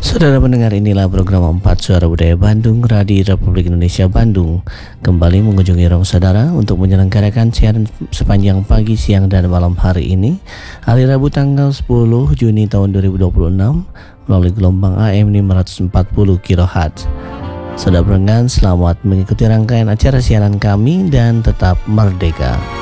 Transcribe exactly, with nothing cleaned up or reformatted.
Saudara pendengar, inilah program empat Suara Budaya Bandung, Radio Republik Indonesia Bandung, kembali mengunjungi ruang saudara untuk menyelenggarakan siaran sepanjang pagi, siang, dan malam hari ini, hari Rabu tanggal sepuluh Juni tahun dua ribu dua puluh enam, melalui gelombang A M lima ratus empat puluh kilohertz. Saudara pendengar, selamat mengikuti rangkaian acara siaran kami dan tetap merdeka.